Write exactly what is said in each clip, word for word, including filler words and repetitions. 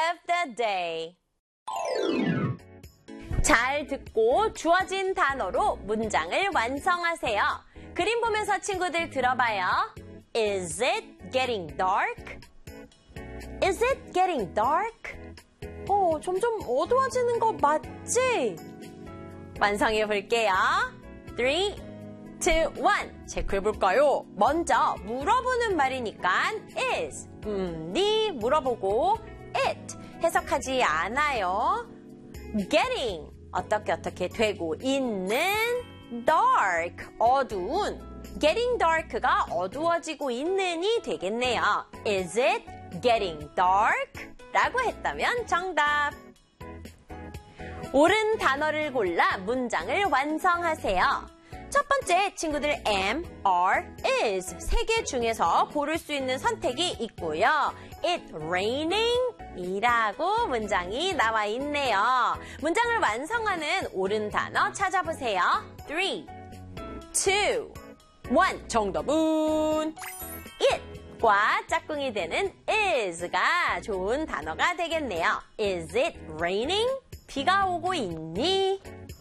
of the day. 잘 듣고 주어진 단어로 문장을 완성하세요. 그림 보면서 친구들 들어봐요. Is it getting dark? Is it getting dark? 어, 점점 어두워지는 거 맞지? 완성해 볼게요. three, two, one. 체크해볼까요? 먼저 물어보는 말이니까 is, 음, 니 물어보고 it 해석하지 않아요. getting, 어떻게 어떻게 되고 있는 dark, 어두운. getting dark가 어두워지고 있는이 되겠네요. Is it getting dark? 라고 했다면 정답. 옳은 단어를 골라 문장을 완성하세요. 첫 번째 친구들 am, are, is 세 개 중에서 고를 수 있는 선택이 있고요. It raining? 이라고 문장이 나와 있네요. 문장을 완성하는 옳은 단어 찾아보세요. three, two, one. 정답은 it과 짝꿍이 되는 is가 좋은 단어가 되겠네요. Is it raining? 비가 오고 있니?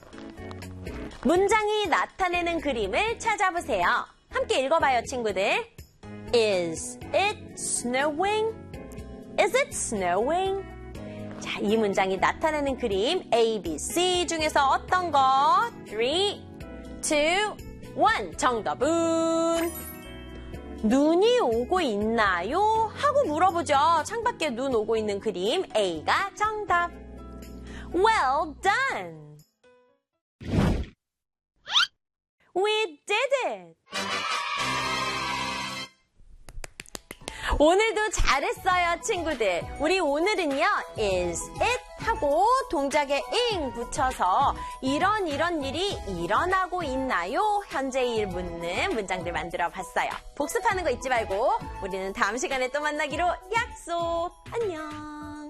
문장이 나타내는 그림을 찾아보세요. 함께 읽어봐요, 친구들. Is it snowing? Is it snowing? 자, 이 문장이 나타내는 그림 A, B, C 중에서 어떤 거? three, two, one. 정답은 눈이 오고 있나요? 하고 물어보죠. 창밖에 눈 오고 있는 그림 A가 정답. Well done! We did it! 오늘도 잘했어요, 친구들. 우리 오늘은요, is it 하고 동작에 ing 붙여서 이런 이런 일이 일어나고 있나요? 현재일 묻는 문장들 만들어 봤어요. 복습하는 거 잊지 말고 우리는 다음 시간에 또 만나기로 약속. 안녕.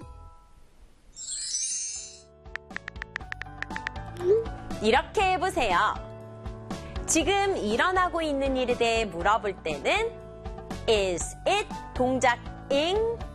이렇게 해보세요. 지금 일어나고 있는 일에 대해 물어볼 때는 is it 동작 ing